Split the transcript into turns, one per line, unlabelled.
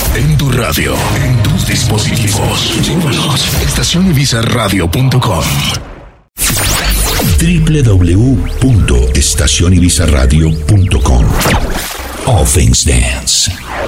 En tu radio, en tus dispositivos. Llévanos. estacionibizarradio.com. www.estacionibizarradio.com. All Things Dance.